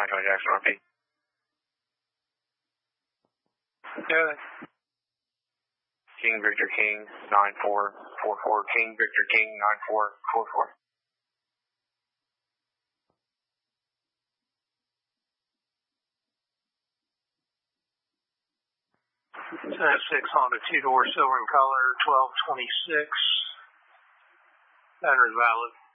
920 Jackson RP. Good. King Victor King 9444. King Victor King 9444. 6 Honda 2-door silver in color, 1226. Owner's valid.